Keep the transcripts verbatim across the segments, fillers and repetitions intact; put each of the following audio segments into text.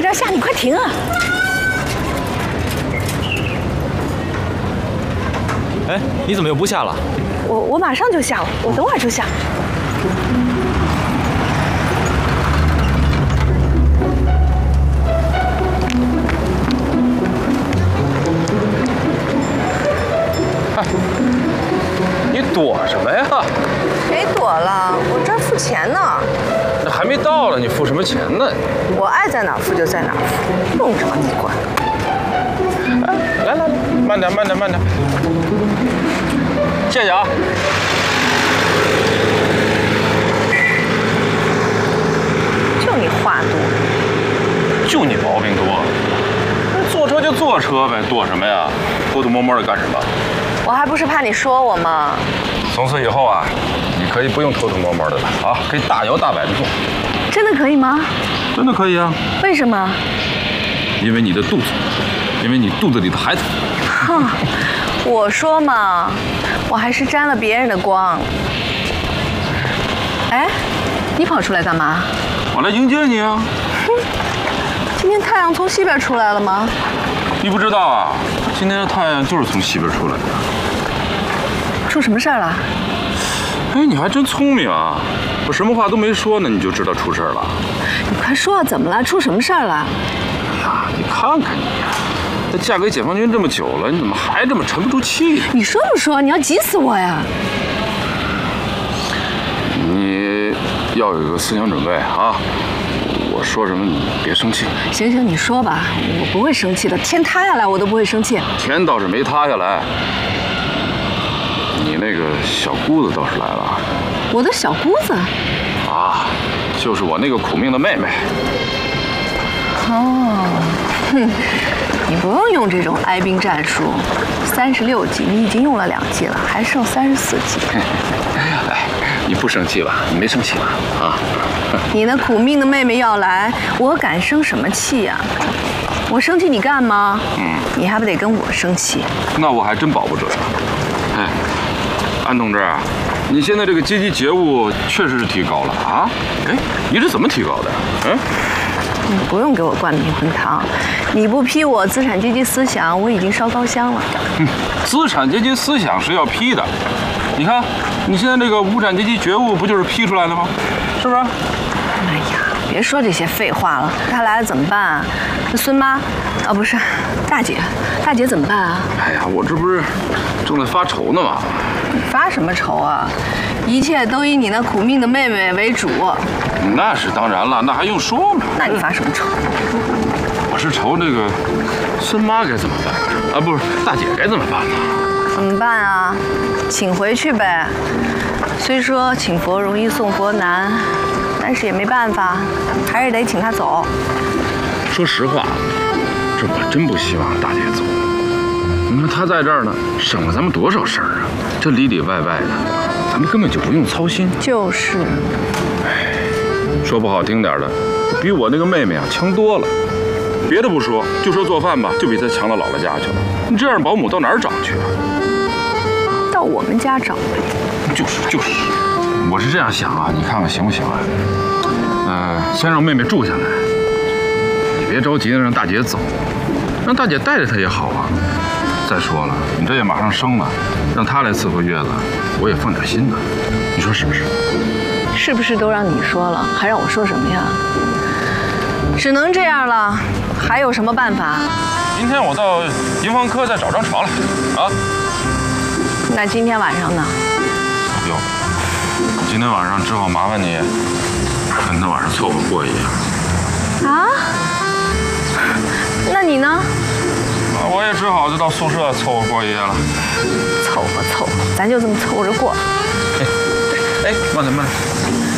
在这儿下，你快停啊！ 哎，你怎么又不下了？ 我我马上就下了，我等会儿就下。 哎，你躲什么呀？ 谁躲了？我这儿付钱呢。 那还没到呢，你付什么钱呢？ 我爱在哪儿付就在哪儿付，用着你管。 哎，来来来，慢点慢点慢点，谢谢啊。 就你话多， 就你毛病多。坐车就坐车呗，躲什么呀？偷偷摸摸的干什么？ 我还不是怕你说我吗？ 从此以后啊，你可以不用偷偷摸摸的了啊，可以大摇大摆的坐。 真的可以吗？ 真的可以啊。 为什么？ 因为你的肚子，因为你肚子里的孩子。 哼，我说嘛，我还是沾了别人的光。哎，你跑出来干嘛？ 我来迎接你啊。 哼，今天太阳从西边出来了吗？ 你不知道啊，今天的太阳就是从西边出来的。 出什么事儿了？ 哎，你还真聪明啊！我什么话都没说呢，你就知道出事儿了。 你快说，怎么了？出什么事儿了？ 哎呀，你看看你呀，都嫁给解放军这么久了，你怎么还这么沉不住气？ 你说不说？你要急死我呀！ 你要有一个思想准备啊！我说什么你别生气。 行行，你说吧，我不会生气的。天塌下来我都不会生气。 天倒是没塌下来，你那个小姑子倒是来了。 我的小姑子？ 啊，就是我那个苦命的妹妹。 哦，哼，你不用用这种哀兵战术。三十六计，你已经用了两计了，还剩三十四计。 哎，你不生气吧？你没生气吧？啊？ 你那苦命的妹妹要来，我敢生什么气呀？我生气你干吗？嗯，你还不得跟我生气？ 那我还真保不准。哎，安同志，你现在这个阶级觉悟确实是提高了啊！哎，你是怎么提高的？嗯？ 你不用给我灌迷魂汤，你不批我资产阶级思想，我已经烧高香了。 嗯，资产阶级思想是要批的。你看，你现在这个无产阶级觉悟不就是批出来的吗？是不是？ 哎呀，别说这些废话了。他来了怎么办啊？那孙妈，啊不是，大姐，大姐怎么办啊？ 哎呀，我这不是正在发愁呢吗？ 你发什么愁啊？一切都以你那苦命的妹妹为主。 那是当然了，那还用说吗？ 那你发什么愁？ 我是愁这个孙妈该怎么办啊？不是大姐该怎么办呢？ 怎么办啊？请回去呗。虽说请佛容易送佛难，但是也没办法，还是得请她走。 说实话，这我真不希望大姐走。你看她在这儿呢，省了咱们多少事儿啊！这里里外外的，咱们根本就不用操心。 就是。 哎，说不好听点的，比我那个妹妹啊强多了。别的不说，就说做饭吧，就比她强到姥姥家去了。你这样保姆到哪儿找去啊？ 到我们家找呗。 就是就是，我是这样想啊，你看看行不行啊？呃，先让妹妹住下来，你别着急的让大姐走，让大姐带着她也好啊。再说了，你这也马上生了，让她来伺候月子，我也放点心呢。你说是不是？ 是不是都让你说了，还让我说什么呀？只能这样了，还有什么办法？ 明天我到营房科再找张床来，啊？ 那今天晚上呢？ 不用，今天晚上只好麻烦你跟他晚上凑合过一夜。 啊？那你呢？ 啊，我也只好就到宿舍凑合过一夜了。 凑合凑合，咱就这么凑合着过。 哎，哎，慢点慢点。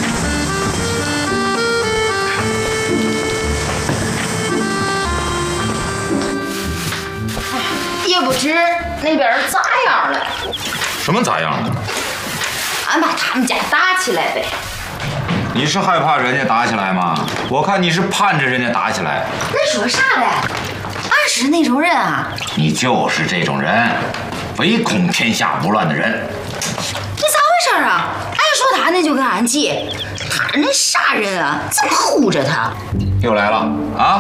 也不知那边咋样了？ 什么咋样了？ 俺把他们家打起来呗。 你是害怕人家打起来吗？我看你是盼着人家打起来。 那说啥嘞？俺是那种人啊。 你就是这种人，唯恐天下不乱的人。 你咋回事啊？俺一说他，那就跟俺急。他那啥人啊？怎么护着他？ 又来了啊！